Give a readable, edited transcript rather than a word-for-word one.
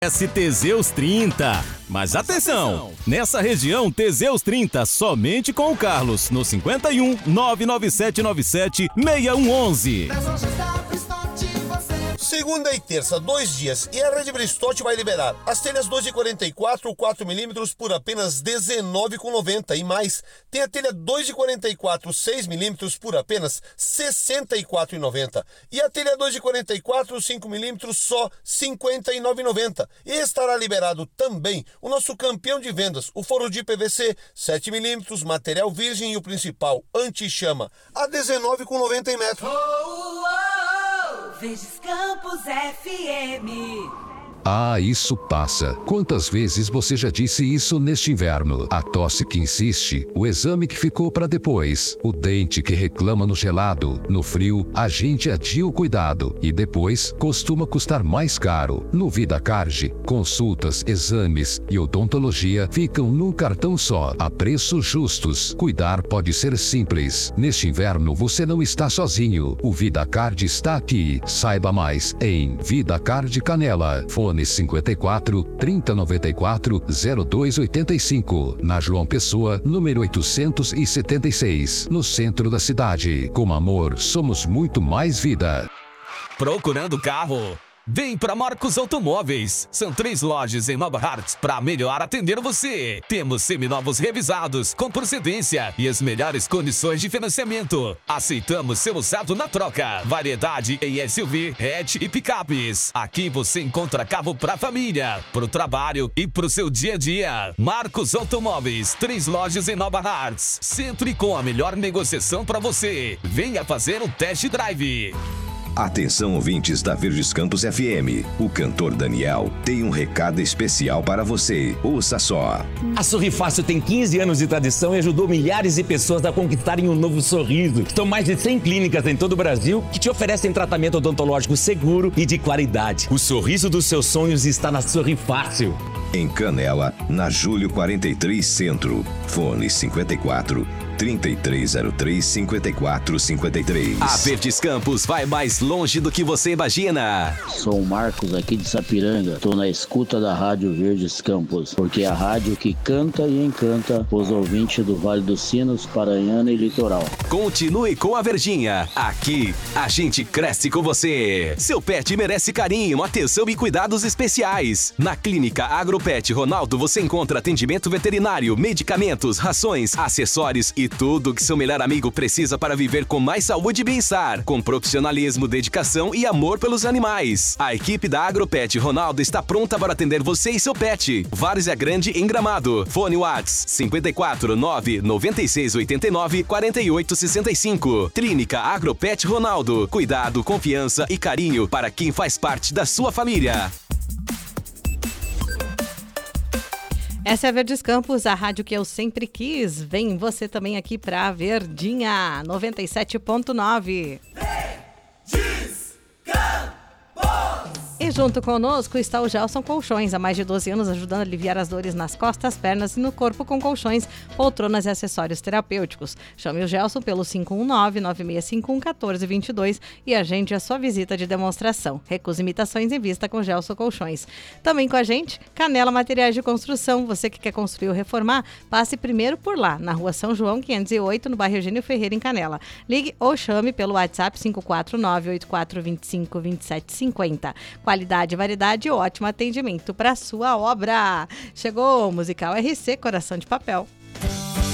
Teseus 30. Mas atenção! Nessa região, Teseus 30 somente com o Carlos, no 51 99797 6111. Segunda e terça, 2 dias, e a Rede Bristotti vai liberar as telhas 2,44 4mm por apenas R$19,90 e mais. Tem a telha 2,44 6mm por apenas R$64,90 e a telha 2,44 5mm só R$59,90. E estará liberado também o nosso campeão de vendas, o forro de PVC 7mm, material virgem e o principal, anti-chama, a R$19,90 em metro. Verdes Campos FM. Ah, isso passa. Quantas vezes você já disse isso neste inverno? A tosse que insiste, o exame que ficou para depois, o dente que reclama no gelado, no frio, a gente adia o cuidado e depois costuma custar mais caro. No VidaCard, consultas, exames e odontologia ficam num cartão só, a preços justos. Cuidar pode ser simples. Neste inverno você não está sozinho. O VidaCard está aqui. Saiba mais em VidaCard Canela. Fone 54 3094 0285, na João Pessoa, número 876, no centro da cidade. Com amor, somos muito mais vida. Procurando carro? Vem para Marcos Automóveis. São 3 lojas em Nova Hartz para melhor atender você. Temos seminovos revisados com procedência e as melhores condições de financiamento. Aceitamos seu usado na troca. Variedade em SUV, hatch e picapes. Aqui você encontra carro para família, para o trabalho e para o seu dia a dia. Marcos Automóveis, 3 lojas em Nova Hartz. Sempre com a melhor negociação para você. Venha fazer um test drive. Atenção, ouvintes da Verdes Campos FM. O cantor Daniel tem um recado especial para você. Ouça só. A Sorrifácil tem 15 anos de tradição e ajudou milhares de pessoas a conquistarem um novo sorriso. São mais de 100 clínicas em todo o Brasil que te oferecem tratamento odontológico seguro e de qualidade. O sorriso dos seus sonhos está na Sorrifácil. Em Canela, na Júlio 43 Centro. Fone 54 3303 5453. A Verdes Campos vai mais longe do que você imagina. Sou o Marcos aqui de Sapiranga. Estou na escuta da Rádio Verdes Campos, porque é a rádio que canta e encanta os ouvintes do Vale dos Sinos, Paranhana e Litoral. Continue com a Verdinha. Aqui a gente cresce com você. Seu pet merece carinho, atenção e cuidados especiais. Na Clínica Agropet Ronaldo você encontra atendimento veterinário, medicamentos, rações, acessórios e tudo que seu melhor amigo precisa para viver com mais saúde e bem-estar, com profissionalismo, dedicação e amor pelos animais. A equipe da Agropet Ronaldo está pronta para atender você e seu pet. Várzea Grande em Gramado. Fone Whats 54 9 96 89 48 65. Clínica Agropet Ronaldo. Cuidado, confiança e carinho para quem faz parte da sua família. Essa é a Verdes Campos, a rádio que eu sempre quis. Vem você também aqui pra Verdinha 97.9. Verdes Campos! E junto conosco está o Gelson Colchões, há mais de 12 anos ajudando a aliviar as dores nas costas, pernas e no corpo com colchões, poltronas e acessórios terapêuticos. Chame o Gelson pelo 519-9651-1422 e agende a sua visita de demonstração. Recusa imitações em vista com Gelson Colchões. Também com a gente, Canela Materiais de Construção. Você que quer construir ou reformar, passe primeiro por lá, na Rua São João 508, no bairro Eugênio Ferreira, em Canela. Ligue ou chame pelo WhatsApp 549-8425-2750. Qualidade, variedade e ótimo atendimento para sua obra. Chegou o Musical RC Coração de Papel.